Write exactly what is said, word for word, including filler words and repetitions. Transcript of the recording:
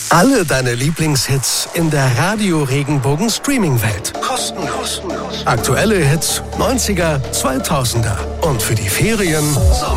Alle deine Lieblingshits in der Radio Regenbogen Streaming-Welt. Kostenlos. Aktuelle Hits, neunziger, zweitausender. Und für die Ferien Sommer.